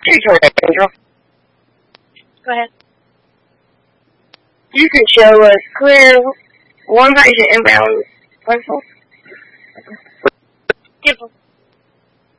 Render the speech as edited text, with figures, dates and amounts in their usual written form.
Angel. Go ahead. You can show us clear one patient inbound. Give them.